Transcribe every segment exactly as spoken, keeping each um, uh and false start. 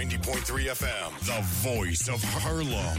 ninety point three F M, the voice of Harlem.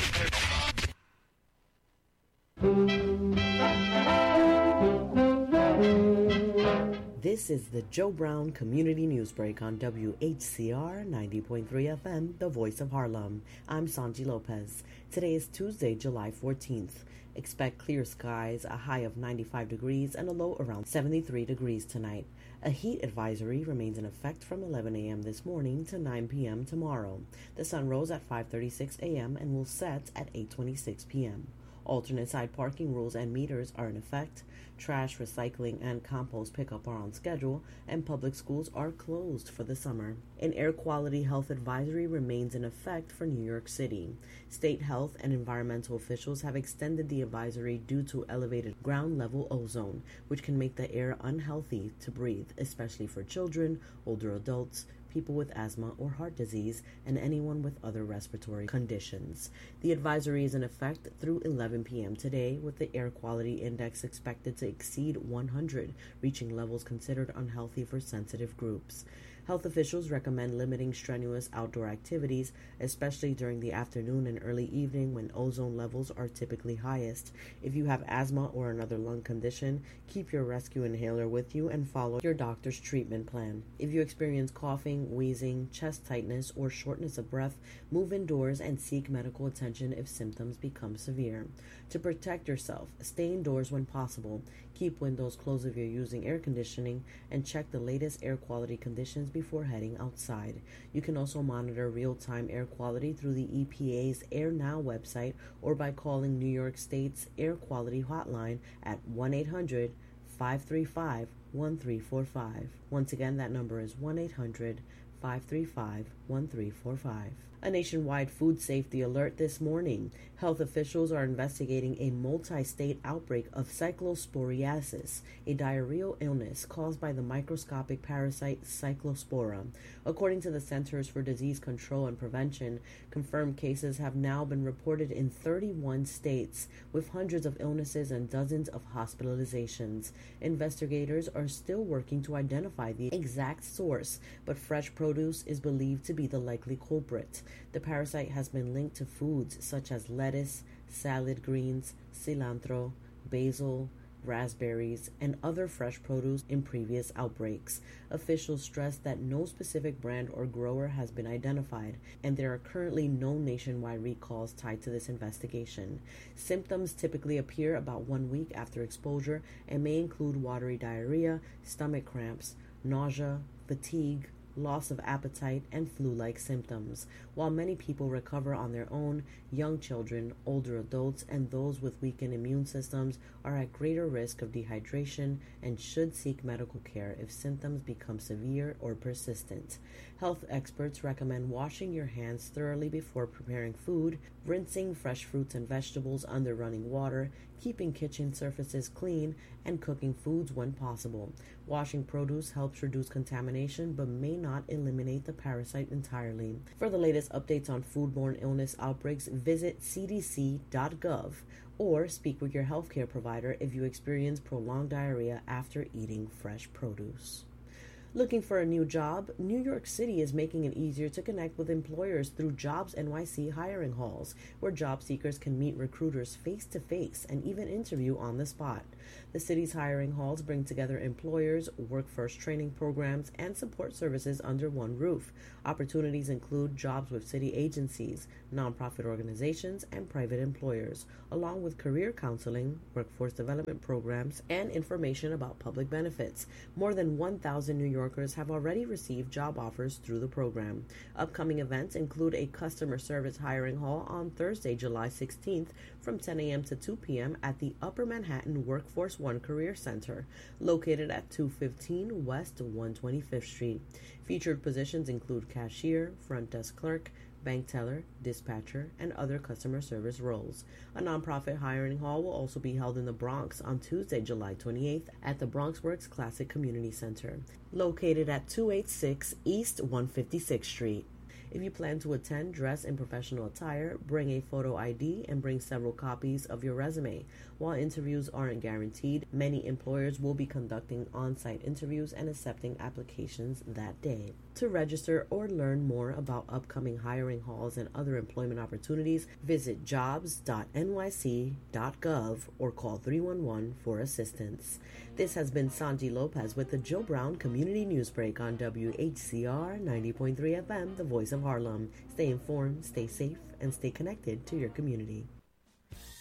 This is the Joe Brown Community News Break on W H C R ninety point three F M, the voice of Harlem. I'm Sanji Lopez. Today is Tuesday, July fourteenth. Expect clear skies, a high of ninety-five degrees and a low around seventy-three degrees tonight. A heat advisory remains in effect from eleven a.m. this morning to nine p.m. tomorrow. The sun rose at five thirty-six a.m. and will set at eight twenty-six p.m. Alternate side parking rules and meters are in effect. Trash, recycling, and compost pickup are on schedule, and public schools are closed for the summer. An air quality health advisory remains in effect for New York City. State health and environmental officials have extended the advisory due to elevated ground level ozone, which can make the air unhealthy to breathe, especially for children, older adults, people with asthma or heart disease, and anyone with other respiratory conditions. The advisory is in effect through eleven p.m. today, with the air quality index expected to exceed one hundred, reaching levels considered unhealthy for sensitive groups. Health officials recommend limiting strenuous outdoor activities, especially during the afternoon and early evening when ozone levels are typically highest. If you have asthma or another lung condition, keep your rescue inhaler with you and follow your doctor's treatment plan. If you experience coughing, wheezing, chest tightness, or shortness of breath, move indoors and seek medical attention if symptoms become severe. To protect yourself, stay indoors when possible. Keep windows closed if you're using air conditioning, and check the latest air quality conditions before heading outside. You can also monitor real-time air quality through the E P A's Air Now website or by calling New York State's Air Quality Hotline at one eight hundred, five three five, one three four five. Once again, that number is one eight hundred, five three five, one three four five. A nationwide food safety alert this morning. Health officials are investigating a multi-state outbreak of cyclosporiasis, a diarrheal illness caused by the microscopic parasite Cyclospora. According to the Centers for Disease Control and Prevention, confirmed cases have now been reported in thirty-one states, with hundreds of illnesses and dozens of hospitalizations. Investigators are still working to identify the exact source, but fresh produce is believed to be the likely culprit. The parasite has been linked to foods such as lettuce, salad greens, cilantro, basil, raspberries, and other fresh produce in previous outbreaks. Officials stress that no specific brand or grower has been identified, and there are currently no nationwide recalls tied to this investigation. Symptoms typically appear about one week after exposure and may include watery diarrhea, stomach cramps, nausea, fatigue, loss of appetite, and flu-like symptoms. While many people recover on their own, young children, older adults, and those with weakened immune systems are at greater risk of dehydration and should seek medical care if symptoms become severe or persistent. Health experts recommend washing your hands thoroughly before preparing food, rinsing fresh fruits and vegetables under running water, keeping kitchen surfaces clean, and cooking foods when possible. Washing produce helps reduce contamination but may not eliminate the parasite entirely. For the latest updates on foodborne illness outbreaks, visit c d c dot gov or speak with your healthcare provider if you experience prolonged diarrhea after eating fresh produce. Looking for a new job? New York City is making it easier to connect with employers through Jobs N Y C hiring halls, where job seekers can meet recruiters face-to-face and even interview on the spot. The city's hiring halls bring together employers, workforce training programs, and support services under one roof. Opportunities include jobs with city agencies, nonprofit organizations, and private employers, along with career counseling, workforce development programs, and information about public benefits. More than one thousand New Yorkers have already received job offers through the program. Upcoming events include a customer service hiring hall on Thursday, July sixteenth from ten a.m. to two p.m. at the Upper Manhattan Workforce One Career Center, located at two fifteen West one hundred twenty-fifth Street. Featured positions include cashier, front desk clerk, bank teller, dispatcher, and other customer service roles. A nonprofit hiring hall will also be held in the Bronx on Tuesday, July twenty-eighth at the BronxWorks Classic Community Center, located at two eighty-six East one hundred fifty-sixth Street. If you plan to attend, dress in professional attire, bring a photo I D, and bring several copies of your resume. While interviews aren't guaranteed, many employers will be conducting on-site interviews and accepting applications that day. To register or learn more about upcoming hiring halls and other employment opportunities, visit jobs dot n y c dot gov or call three one one for assistance. This has been Sanji Lopez with the Joe Brown Community Newsbreak on W H C R ninety point three F M, the voice of Harlem. Stay informed, stay safe, and stay connected to your community.